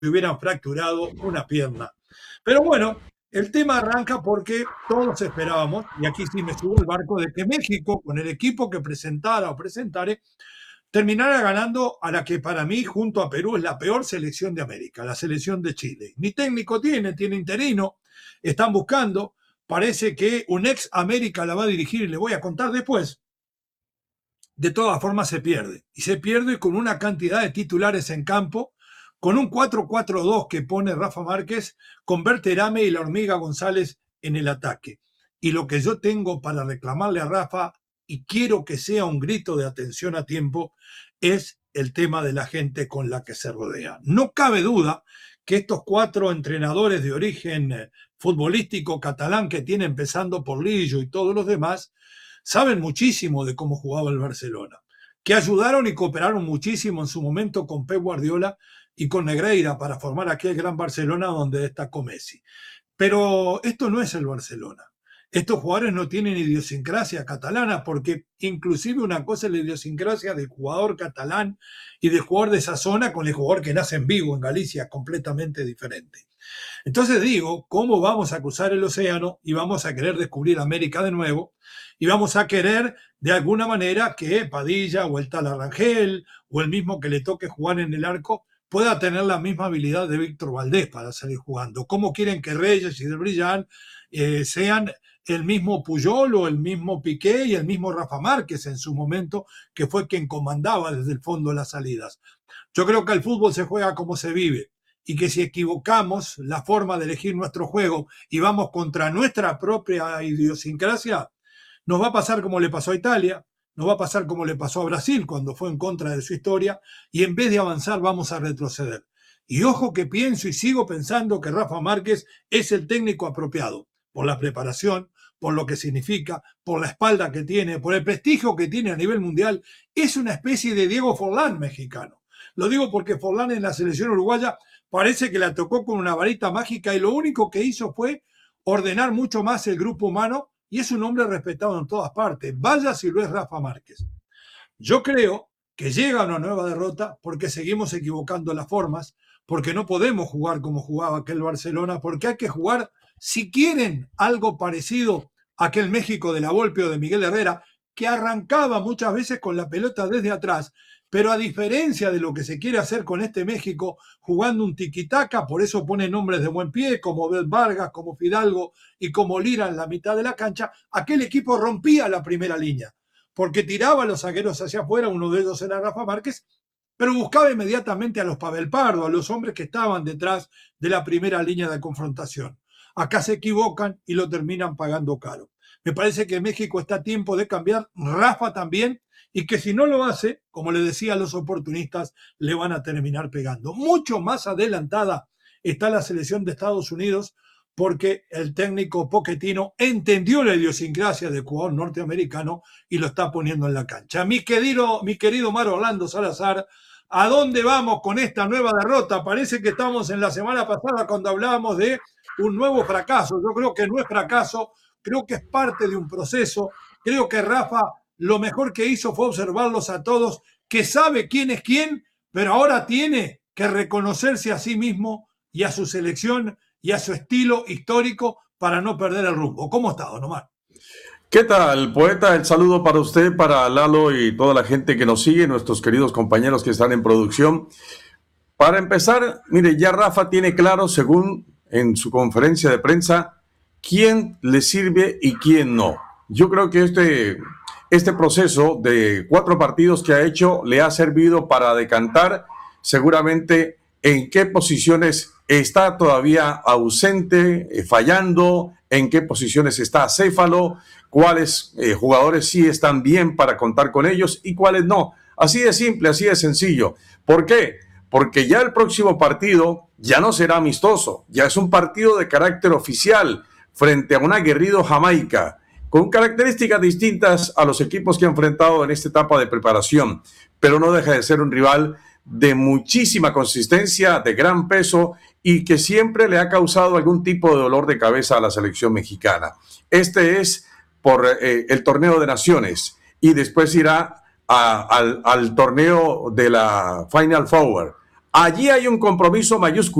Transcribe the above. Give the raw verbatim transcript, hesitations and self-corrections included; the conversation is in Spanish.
hubieran fracturado una pierna. Pero bueno, el tema arranca porque todos esperábamos, y aquí sí me subo al barco, de que México, con el equipo que presentara o presentare, terminara ganando a la que para mí, junto a Perú, es la peor selección de América, la selección de Chile. Ni técnico tiene, tiene interino, están buscando, parece que un ex América la va a dirigir y le voy a contar después. De todas formas se pierde, y se pierde con una cantidad de titulares en campo, con un cuatro cuatro dos que pone Rafa Márquez, con Berterame y la hormiga González en el ataque. Y lo que yo tengo para reclamarle a Rafa, y quiero que sea un grito de atención a tiempo, es el tema de la gente con la que se rodea. No cabe duda que estos cuatro entrenadores de origen futbolístico catalán que tiene, empezando por Lillo y todos los demás, saben muchísimo de cómo jugaba el Barcelona, que ayudaron y cooperaron muchísimo en su momento con Pep Guardiola y con Negreira para formar aquel gran Barcelona donde destacó Messi. Pero esto no es el Barcelona. Estos jugadores no tienen idiosincrasia catalana, porque inclusive una cosa es la idiosincrasia del jugador catalán y del jugador de esa zona con el jugador que nace en Vigo, en Galicia, completamente diferente. Entonces digo, ¿cómo vamos a cruzar el océano y vamos a querer descubrir América de nuevo? Y vamos a querer, de alguna manera, que Padilla o el Tal Rangel o el mismo que le toque jugar en el arco pueda tener la misma habilidad de Víctor Valdés para salir jugando. ¿Cómo quieren que Reyes y Del Brillant eh, sean el mismo Puyol o el mismo Piqué y el mismo Rafa Márquez en su momento, que fue quien comandaba desde el fondo las salidas? Yo creo que el fútbol se juega como se vive, y que si equivocamos la forma de elegir nuestro juego y vamos contra nuestra propia idiosincrasia, nos va a pasar como le pasó a Italia, nos va a pasar como le pasó a Brasil cuando fue en contra de su historia, y en vez de avanzar vamos a retroceder. Y ojo que pienso y sigo pensando que Rafa Márquez es el técnico apropiado, por la preparación, por lo que significa, por la espalda que tiene, por el prestigio que tiene a nivel mundial. Es una especie de Diego Forlán mexicano. Lo digo porque Forlán en la selección uruguaya parece que la tocó con una varita mágica y lo único que hizo fue ordenar mucho más el grupo humano, y es un hombre respetado en todas partes. Vaya si lo es Rafa Márquez. Yo creo que llega una nueva derrota porque seguimos equivocando las formas, porque no podemos jugar como jugaba aquel Barcelona, porque hay que jugar, si quieren, algo parecido a aquel México de la Volpe o de Miguel Herrera, que arrancaba muchas veces con la pelota desde atrás, pero a diferencia de lo que se quiere hacer con este México, jugando un tiquitaca, por eso pone nombres de buen pie, como Bel Vargas, como Fidalgo y como Lira en la mitad de la cancha, aquel equipo rompía la primera línea, porque tiraba a los zagueros hacia afuera, uno de ellos era Rafa Márquez, pero buscaba inmediatamente a los Pavel Pardo, a los hombres que estaban detrás de la primera línea de confrontación. Acá se equivocan y lo terminan pagando caro. Me parece que México está a tiempo de cambiar, Rafa también, y que si no lo hace, como le decía a los oportunistas, le van a terminar pegando. Mucho más adelantada está la selección de Estados Unidos, porque el técnico Pochettino entendió la idiosincrasia del jugador norteamericano y lo está poniendo en la cancha. Mi querido, mi querido Mar Orlando Salazar, ¿a dónde vamos con esta nueva derrota? Parece que estamos en la semana pasada cuando hablábamos de un nuevo fracaso. Yo creo que no es fracaso, creo que es parte de un proceso. Creo que Rafa lo mejor que hizo fue observarlos a todos, que sabe quién es quién, pero ahora tiene que reconocerse a sí mismo y a su selección y a su estilo histórico para no perder el rumbo. ¿Cómo está, don Omar? ¿Qué tal, poeta? El saludo para usted, para Lalo y toda la gente que nos sigue, nuestros queridos compañeros que están en producción. Para empezar, mire, ya Rafa tiene claro, según en su conferencia de prensa, quién le sirve y quién no. Yo creo que este... Este proceso de cuatro partidos que ha hecho le ha servido para decantar seguramente en qué posiciones está todavía ausente, eh, fallando, en qué posiciones está acéfalo, cuáles eh, jugadores sí están bien para contar con ellos y cuáles no. Así de simple, así de sencillo. ¿Por qué? Porque ya el próximo partido ya no será amistoso, ya es un partido de carácter oficial frente a un aguerrido Jamaica, con características distintas a los equipos que ha enfrentado en esta etapa de preparación, pero no deja de ser un rival de muchísima consistencia, de gran peso y que siempre le ha causado algún tipo de dolor de cabeza a la selección mexicana. Este es por eh, el torneo de naciones y después irá a, al, al torneo de la Final Four, Allí hay un compromiso mayúsculo.